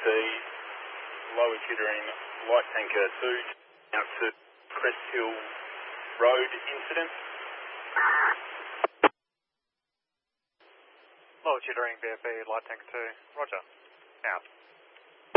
BFE, Lower Chittering, Light Tanker 2, out to Crest Hill Road incident. Lower Chittering, BFE, Light Tanker 2, roger, out.